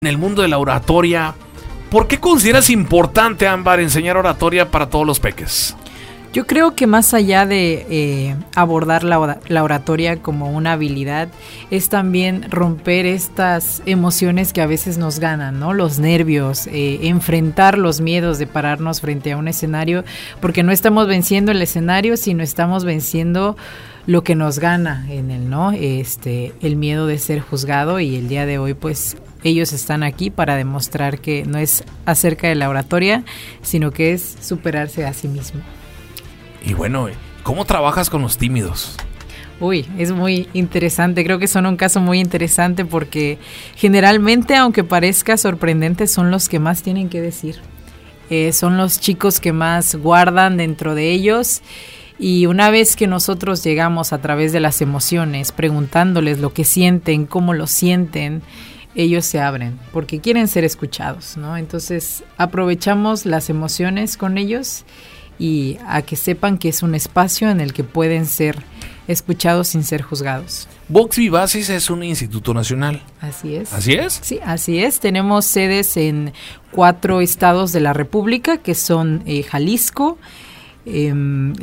En el mundo de la oratoria, ¿por qué consideras importante, Ámbar, enseñar oratoria para todos los peques? Yo creo que más allá de abordar la oratoria como una habilidad, es también romper estas emociones que a veces nos ganan, ¿no? Los nervios, enfrentar los miedos de pararnos frente a un escenario, porque no estamos venciendo el escenario, sino estamos venciendo lo que nos gana en él, ¿no? El miedo de ser juzgado, y el día de hoy, pues, ellos están aquí para demostrar que no es acerca de la oratoria, sino que es superarse a sí mismo. Y bueno, ¿cómo trabajas con los tímidos? Uy, es muy interesante, creo que son un caso muy interesante porque generalmente, aunque parezca sorprendente, son los que más tienen que decir. Son los chicos que más guardan dentro de ellos, y una vez que nosotros llegamos a través de las emociones, preguntándoles lo que sienten, cómo lo sienten, ellos se abren porque quieren ser escuchados, ¿no? Entonces aprovechamos las emociones con ellos y a que sepan que es un espacio en el que pueden ser escuchados sin ser juzgados. Vox Vivacis es un instituto nacional. Así es. ¿Así es? Sí, así es. Tenemos sedes en 4 estados de la República, que son Jalisco, en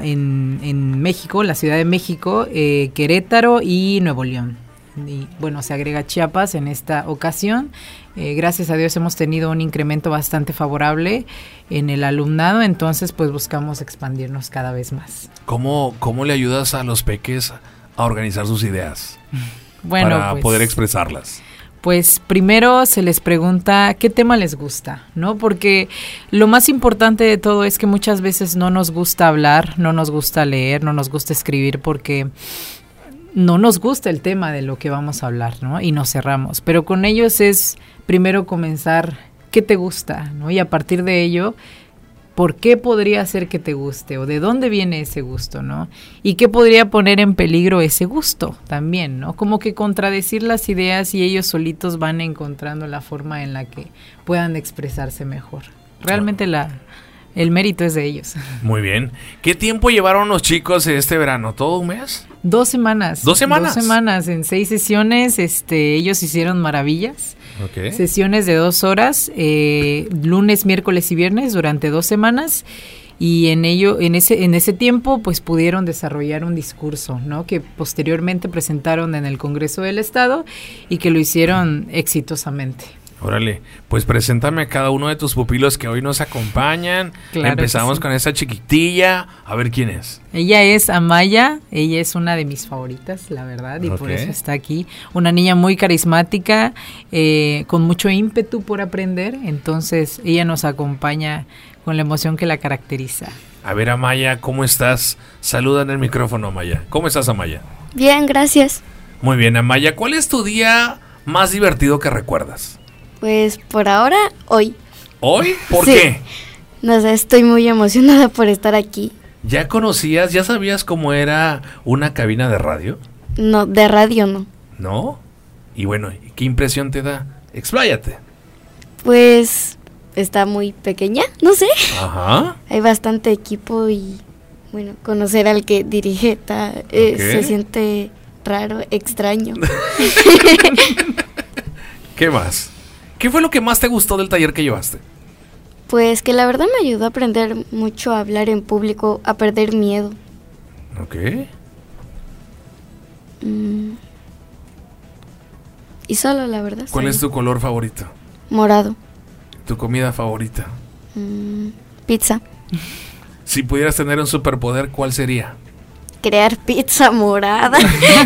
México, la Ciudad de México, Querétaro y Nuevo León. Y bueno, se agrega Chiapas en esta ocasión. Gracias a Dios hemos tenido un incremento bastante favorable en el alumnado, entonces pues buscamos expandirnos cada vez más. ¿Cómo le ayudas a los peques a organizar sus ideas? Bueno, para pues, poder expresarlas. Pues primero se les pregunta qué tema les gusta, ¿no? Porque lo más importante de todo es que muchas veces no nos gusta hablar, no nos gusta leer, no nos gusta escribir porque no nos gusta el tema de lo que vamos a hablar, ¿no? Y nos cerramos. Pero con ellos es primero comenzar, ¿qué te gusta? ¿No? Y a partir de ello, ¿por qué podría ser que te guste? ¿O de dónde viene ese gusto, no? ¿Y qué podría poner en peligro ese gusto también, no? Como que contradecir las ideas, y ellos solitos van encontrando la forma en la que puedan expresarse mejor. Realmente el mérito es de ellos. Muy bien. ¿Qué tiempo llevaron los chicos este verano? ¿Todo un mes? 2 semanas. ¿2 semanas? 2 semanas, en 6 sesiones. Ellos hicieron maravillas. Okay. Sesiones de 2 horas, lunes, miércoles y viernes durante 2 semanas. Y en ese tiempo pues pudieron desarrollar un discurso, ¿no? Que posteriormente presentaron en el Congreso del Estado y que lo hicieron exitosamente. Órale, pues preséntame a cada uno de tus pupilos que hoy nos acompañan. Claro. Empezamos sí. Con esa chiquitilla. A ver quién es. Ella es Amaya, ella es una de mis favoritas, la verdad, y por eso está aquí. Una niña muy carismática, con mucho ímpetu por aprender, entonces ella nos acompaña con la emoción que la caracteriza. A ver, Amaya, ¿cómo estás? Saluda en el micrófono, Amaya. ¿Cómo estás, Amaya? Bien, gracias. Muy bien, Amaya. ¿Cuál es tu día más divertido que recuerdas? Pues por ahora, hoy. ¿Hoy? ¿Por Sí. qué? No sé, estoy muy emocionada por estar aquí. ¿Ya conocías, ya sabías cómo era una cabina de radio? No, de radio no. ¿No? Y bueno, ¿qué impresión te da? Expláyate. Pues está muy pequeña, no sé. Ajá. Hay bastante equipo y, bueno, conocer al que dirige se siente raro, extraño. ¿Qué más? ¿Qué fue lo que más te gustó del taller que llevaste? Pues que la verdad me ayudó a aprender mucho a hablar en público, a perder miedo. Ok. Y solo, la verdad. ¿Cuál solo. es tu color favorito? Morado. ¿Tu comida favorita? Pizza. Si pudieras tener un superpoder, ¿cuál sería? Crear pizza morada.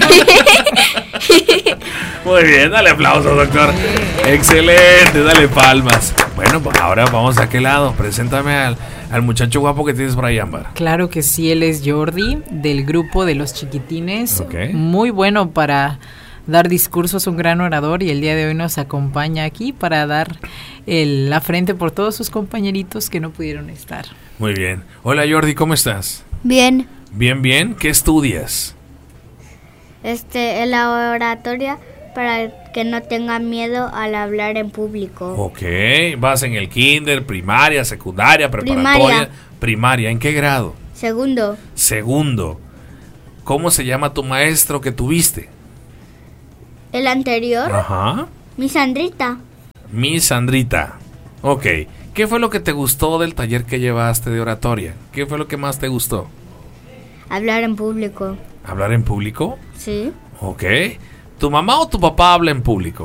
Muy bien, dale aplausos, doctor. Excelente, dale palmas. Bueno, pues ahora vamos a aquel lado. Preséntame al muchacho guapo que tienes por ahí, Ámbar. Claro que sí, él es Jordi, del grupo de los chiquitines. Okay. Muy bueno para dar discursos, un gran orador, y el día de hoy nos acompaña aquí para dar la frente por todos sus compañeritos que no pudieron estar. Muy bien. Hola, Jordi, ¿cómo estás? Bien. Bien, bien. ¿Qué estudias? En la oratoria para que no tenga miedo al hablar en público. Ok. ¿Vas en el kinder, primaria, secundaria, preparatoria? Primaria. ¿En qué grado? Segundo. Segundo. ¿Cómo se llama tu maestro que tuviste? El anterior, Ajá. mi Sandrita. Miss Sandrita. Ok. ¿Qué fue lo que te gustó del taller que llevaste de oratoria? ¿Qué fue lo que más te gustó? Hablar en público. ¿Hablar en público? Sí. Ok. ¿Tu mamá o tu papá habla en público?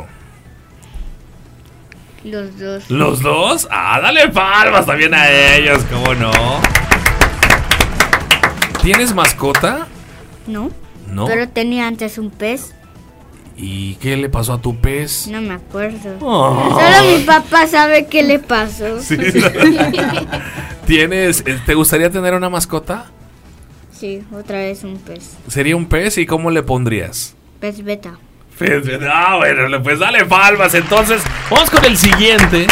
Los dos. ¿Los dos? Ah, dale palmas también a ellos, ¿cómo no? ¿Tienes mascota? No. ¿No? Pero tenía antes un pez. ¿Y qué le pasó a tu pez? No me acuerdo. Oh. Solo mi papá sabe qué le pasó. Sí. ¿Te gustaría tener una mascota? Sí, otra vez un pez. ¿Sería un pez? ¿Y cómo le pondrías? Pez beta. Pez beta. Ah, bueno, pues dale palmas. Entonces, vamos con el siguiente.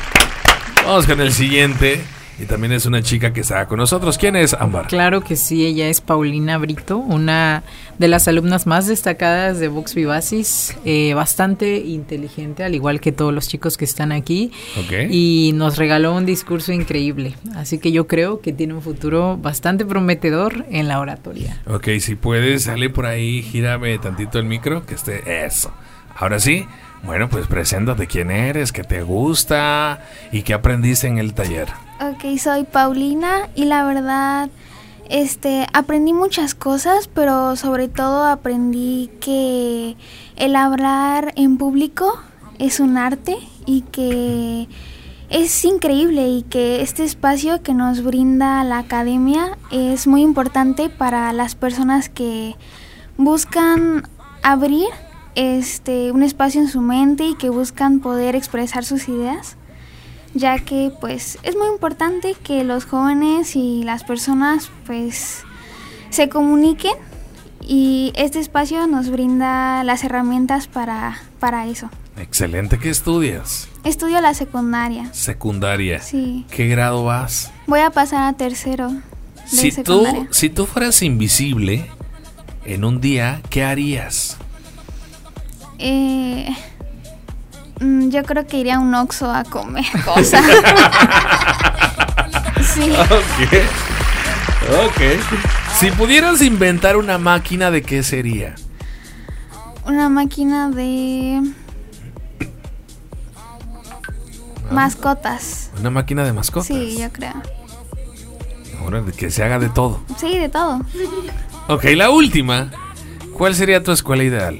Y también es una chica que está con nosotros. ¿Quién es, Ámbar? Claro que sí, ella es Paulina Brito, una de las alumnas más destacadas de Vox Vivacis, bastante inteligente, al igual que todos los chicos que están aquí. Okay. Y nos regaló un discurso increíble. Así que yo creo que tiene un futuro bastante prometedor en la oratoria. Ok, si puedes, sale por ahí, gírame tantito el micro, que esté eso. Ahora sí, bueno, pues preséntate quién eres, qué te gusta y qué aprendiste en el taller. Ok, soy Paulina y la verdad, aprendí muchas cosas, pero sobre todo aprendí que el hablar en público es un arte y que es increíble y que este espacio que nos brinda la academia es muy importante para las personas que buscan abrir un espacio en su mente y que buscan poder expresar sus ideas, ya que pues es muy importante que los jóvenes y las personas pues se comuniquen y este espacio nos brinda las herramientas para eso. Excelente. ¿Qué estudias? Estudio la secundaria. Secundaria. Sí. ¿Qué grado vas? Voy a pasar a tercero de secundaria. Si tú fueras invisible en un día, ¿qué harías? Yo creo que iría a un Oxxo a comer cosas. Sí. Ok. Si pudieras inventar una máquina, ¿de qué sería? Una máquina de mascotas. ¿Una máquina de mascotas? Sí, yo creo. Ahora, que se haga de todo. Sí, de todo. Ok, la última. ¿Cuál sería tu escuela ideal?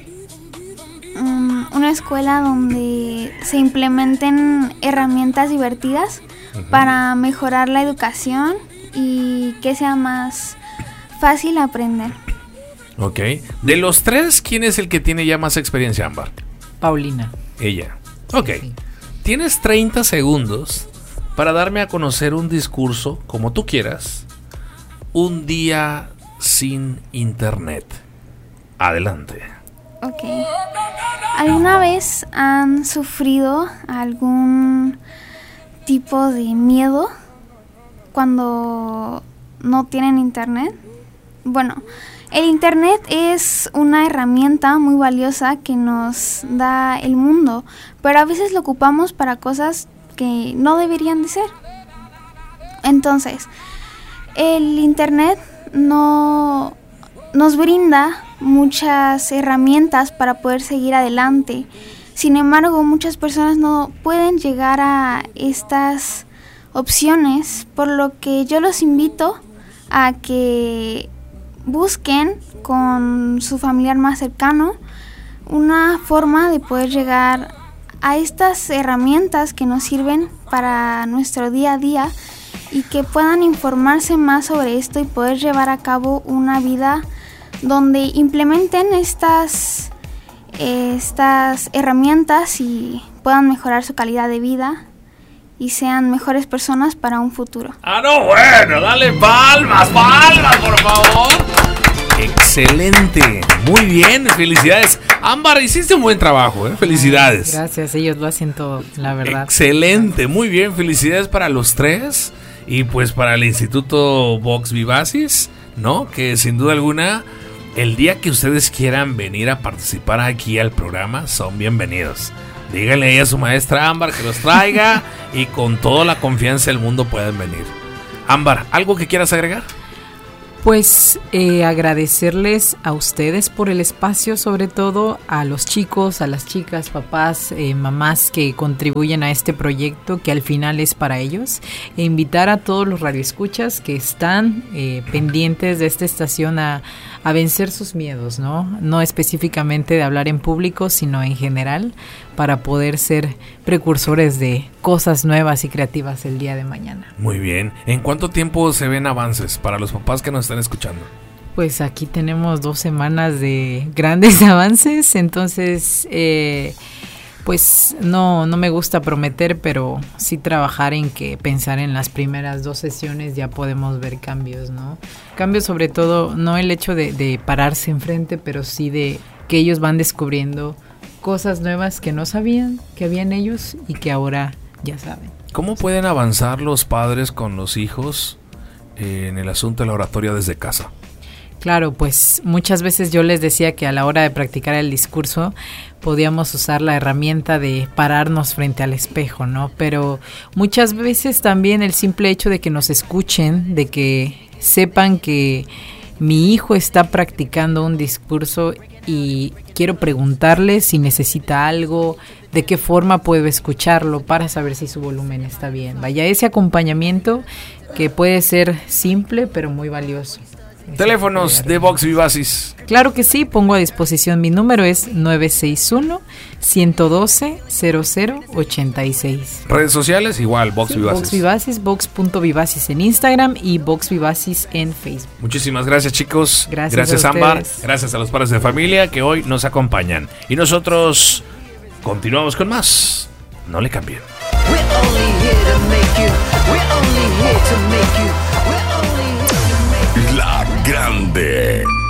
Una escuela donde se implementen herramientas divertidas para mejorar la educación y que sea más fácil aprender. Ok. De los tres, ¿quién es el que tiene ya más experiencia, Ámbar? Paulina. Ella. Ok. Sí. Tienes 30 segundos para darme a conocer un discurso, como tú quieras, un día sin internet. Adelante. Ok. ¿Alguna vez han sufrido algún tipo de miedo cuando no tienen internet? Bueno, el internet es una herramienta muy valiosa que nos da el mundo, pero a veces lo ocupamos para cosas que no deberían de ser. Entonces, el internet no nos brinda muchas herramientas para poder seguir adelante. Sin embargo, muchas personas no pueden llegar a estas opciones, por lo que yo los invito a que busquen con su familiar más cercano una forma de poder llegar a estas herramientas que nos sirven para nuestro día a día y que puedan informarse más sobre esto y poder llevar a cabo una vida donde implementen estas herramientas y puedan mejorar su calidad de vida y sean mejores personas para un futuro. ¡Ah, no, bueno! ¡Dale palmas, por favor! ¡Excelente! Muy bien, felicidades. Ámbar, hiciste un buen trabajo, ¿eh? Felicidades. Gracias, ellos lo hacen todo, la verdad. Excelente, muy bien, felicidades para los tres y pues para el Instituto Vox Vivacis, ¿no? Que sin duda alguna, el día que ustedes quieran venir a participar aquí al programa, son bienvenidos. Díganle ahí a su maestra Ámbar que los traiga y con toda la confianza del mundo pueden venir. Ámbar, ¿algo que quieras agregar? Pues agradecerles a ustedes por el espacio, sobre todo a los chicos, a las chicas, papás, mamás que contribuyen a este proyecto que al final es para ellos, e invitar a todos los radioescuchas que están pendientes de esta estación a vencer sus miedos, no específicamente de hablar en público, sino en general, para poder ser precursores de cosas nuevas y creativas el día de mañana. Muy bien. ¿En cuánto tiempo se ven avances para los papás que nos están escuchando? Pues aquí tenemos 2 semanas de grandes avances, entonces pues no me gusta prometer, pero sí trabajar en que pensar en las primeras 2 sesiones ya podemos ver cambios, ¿no? Cambios sobre todo, no el hecho de pararse enfrente, pero sí de que ellos van descubriendo cosas nuevas que no sabían que habían ellos y que ahora ya saben. ¿Cómo pueden avanzar los padres con los hijos en el asunto de la oratoria desde casa? Claro, pues muchas veces yo les decía que a la hora de practicar el discurso podíamos usar la herramienta de pararnos frente al espejo, ¿no? Pero muchas veces también el simple hecho de que nos escuchen, de que sepan que mi hijo está practicando un discurso y quiero preguntarle si necesita algo, de qué forma puedo escucharlo para saber si su volumen está bien. Vaya, ese acompañamiento que puede ser simple pero muy valioso. Teléfonos de Vox Vivacis. Claro que sí, pongo a disposición. Mi número es 961-112-0086. Redes sociales, igual, Vox Vivacis. Vox Vivacis, Vox.vivacis en Instagram y Vox Vivacis en Facebook. Muchísimas gracias, chicos. Gracias Ámbar. Gracias a los padres de familia que hoy nos acompañan. Y nosotros continuamos con más. No le cambien. La Grande.